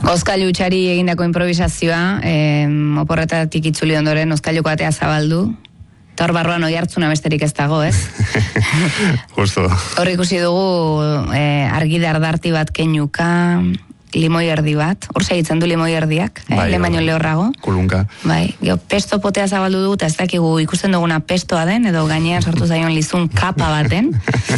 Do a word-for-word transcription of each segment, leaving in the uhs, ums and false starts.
Oskailu utxari egindako improvisazioa, eh, oporretatik itzuli ondoren Oskailuko atea zabaldu. Eta hor barruan oi hartzuna besterik ez dago, ez? Justo. Hor ikusi dugu eh, argi dardarti bat keinuka, limoi erdi bat. Hor segitzen du limoi erdiak, eh? Bai, lehen baino lehorrago. Kulunka. Bai, geho, pesto potea zabaldu dugu, eta ez dakigu ikusten duguna pestoa den, edo gainean sortu zaion lizun kapa baten.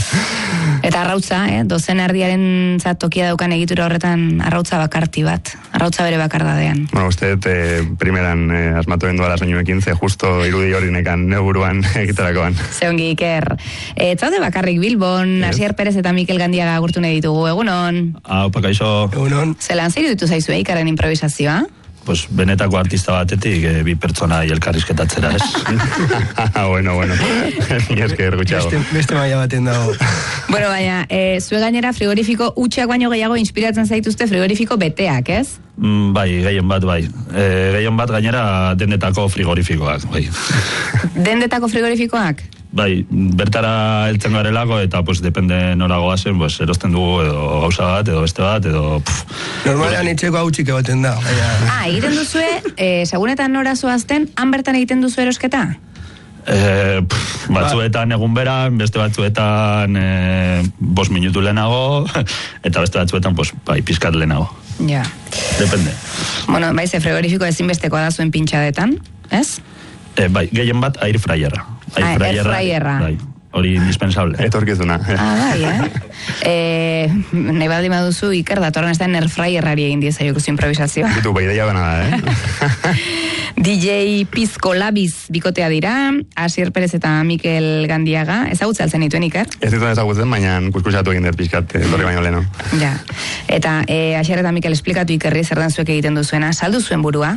Eta arrautza, eh? dozen erdiaren zat tokia daukan egitura horretan arrautza bakarti bat. Arrautza bere bakardadean. Bueno, uste, eh, primeran eh, asmatu bendu ala soinuekin, ze justo irudi hori nekan neuburuan egitarakoan. Ze ongi Iker. E, Zaude bakarrik Bilbon, Yes. Asier Perez eta Mikel Gandiaga agurtu nahi ditugu, egunon. Hau, pakaixo. Egunon. Zelan zeiru ditu zaizu Ikerren improvisazioa? Pues benetako artista batetik e, bi pertsona elkarrizketatzera, ez? bueno, bueno. Ni esker gutxiago. Beste, beste maila baten dago. Bueno, baina, e, zue gainera frigorifiko utxak baino gehiago inspiratzen zaituzte frigorifiko beteak, ez? Mm, bai, gehien bat, bai. E, gehien bat gainera dendetako frigorifikoak, bai. Dendetako frigorifikoak? Bai, bertara heltzen garelako eta pues depende nora goazen, pues erosten dugu edo gauza bat, edo beste bat, edo... Pff, Normalean etxeko hautsik baten da. Baina... Ah, egiten duzue, e, segunetan nora zoazten, han bertan egiten duzu erosketa? E, pff, batzuetan egun beran, beste batzuetan e, bost minutu lehenago, eta beste batzuetan, pues, bai, pizkat lehenago. Ja. Depende. Bueno, bai, ze frigorifiko ezinbestekoa da zuen pintxadetan, ez? E, bai, gehien bat air fryerra. Ah, air fryerra. Bai, hori indispensable. Etorkizuna. Ah, bai, eh? e, nahi baldin baduzu, Iker, datorren ez da air fryerrari egin diezaiok zu improvisazioa. Bitu, baideia bena da, eh? D J Pizko Labiz bikotea dira, Asier Perez eta Mikel Gandiaga. Ezagutza altzen dituen, Iker? Ez dituen ezagutzen, baina kuskusatu egin dut pixkat, dorri baino leheno. Ja. Eta e, Asier eta Mikel esplikatu Ikerri zer den zuek egiten duzuena. Saldu zuen burua?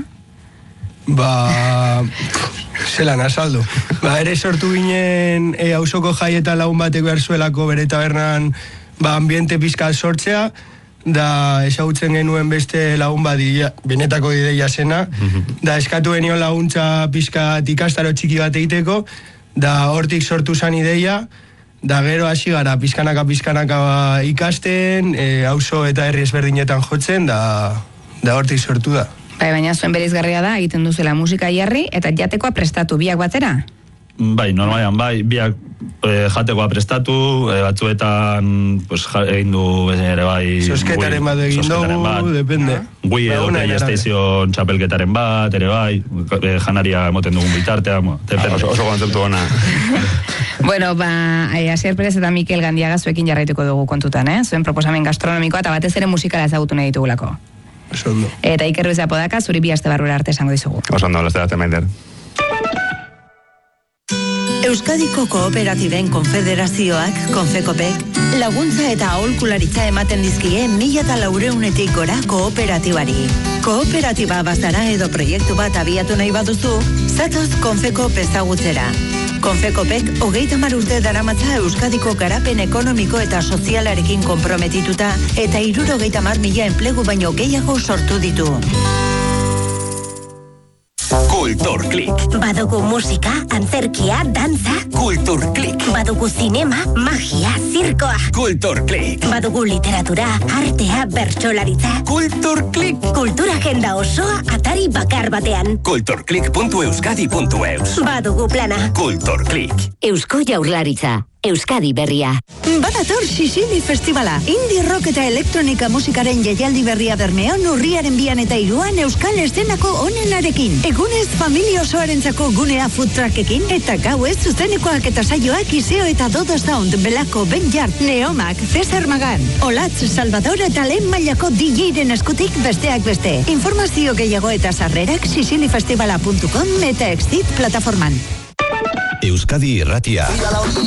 Ba... Zelan, azaldu. Ba, ere sortu ginen e, auzoko jai eta lagun bateko erzuelako bere tabernan ba, ambiente pizka sortzea, da ezagutzen genuen beste lagun bat ia, benetako ideia zena, da eskatu genion laguntza pizka ikastaro txiki bat egiteko, da hortik sortu zan ideia, da gero hasi gara pizkanaka pizkanaka ba, ikasten, e, auzo eta herri ezberdinetan jotzen, da, da hortik sortu da. Bai, baina zuen bereizgarria da, egiten duzuela musika jarri eta jatekoa prestatu biak batera? Bai, normalean, bai, biak e, jatekoa prestatu, e, batzuetan pues, ja, egin du ere bai... Sosketaren bat egin dugu, depende. Gui edo PlayStation txapelketaren bat, ere bai, e, janaria emoten dugun bitartea, depende. Oso, oso kontzeptu ona. Bueno, ba, Asier Perez eta Mikel Gandiaga zuekin jarraituko dugu kontutan, eh? Zuen proposamen gastronomikoa eta batez ere musikala ezagutu nahi ditugulako. Osondo. Eta Iker Ruiz Apodaka, zuri bi aste barrura arte esango dizugu. Osondo, laste arte maider. Euskadiko Kooperatiben Konfederazioak, Konfekopek, laguntza eta aholkularitza ematen dizkie mila eta laureunetik gora kooperatibari. Kooperatiba bazara edo proiektu bat abiatu nahi baduzu, zatoz Konfekop ezagutzera. Konfekopek hogeita hamar urte daramatza Euskadiko garapen ekonomiko eta sozialarekin konprometituta eta hirurogeita hamar mila enplegu baino gehiago sortu ditu. Kulturklik. Badugu musika, antzerkia, dantza. Kulturklik. Badugu zinema, magia, zirkoa. Kulturklik. Badugu literatura, artea, bertsolaritza. Kulturklik. Kultura agenda osoa atari bakar batean. Kulturklik puntu euskadi puntu eus. Badugu plana. Kulturklik. Eusko Jaurlaritza. Euskadi berria. Badator Sisili Festivala. Indie rock eta elektronika musikaren jaialdi berria Bermeon urriaren bian eta iruan euskal eszenako onenarekin. Egunez familia osoarentzako gunea food truckekin eta gauez zuzenekoak eta saioak Iseo eta Dodo Sound, Belako, Benjart, Neomak, Cesar Magan, Olatz, Salvador eta lehen mailako D J-ren eskutik besteak beste. Informazio gehiago eta sarrerak sisilifestivala puntu com eta Exit plataforman. Euskadi Irratia.